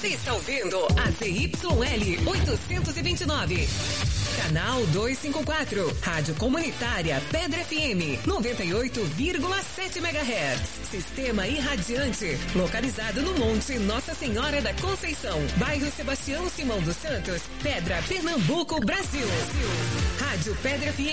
Você está ouvindo a ZYL 829. Canal 254. Rádio Comunitária Pedra FM 98,7 MHz. Sistema irradiante. Localizado no Monte Nossa Senhora da Conceição. Bairro Sebastião Simão dos Santos. Pedra, Pernambuco, Brasil. Rádio Pedra FM.